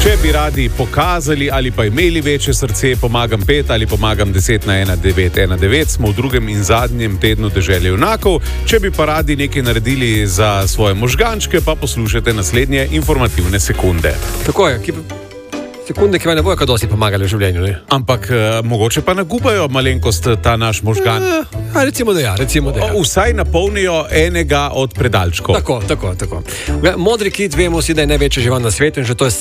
Če bi radi pokazali ali pa imeli večje srce, pomagam 5 ali pomagam 10 na 1919, smo v drugem in zadnjem tednu dežele junakov. Če bi pa radi nekaj naredili za svoje možgančke, pa poslušajte naslednje informativne sekunde. Tako je, sekunde, ki vam ne bojo kaj dosti pomagali v življenju. Ne? Ampak mogoče pa nagubajo malenkost ta naš možgan. Recimo, da ja. Vsaj napolnijo enega od predalčkov. Tako. Modri kit, vemo si, da je največja žival na svetu in že to je